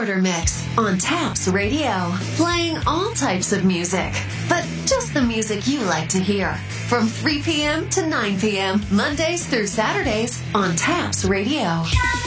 Quarter Mix on Taps Radio, playing all types of music, but just the music you like to hear. From 3 p.m. to 9 p.m., Mondays through Saturdays on Taps Radio.